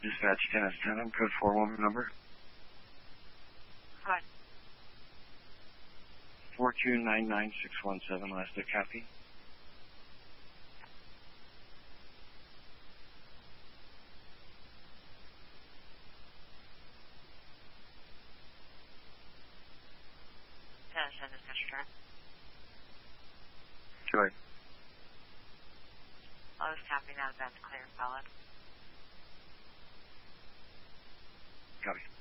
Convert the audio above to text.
Dispatch 10S10, code 41 number. Hi. 4299617, last day copy. Dispatch track. Go ahead. I was tapping out, that's clear, solid. Copy.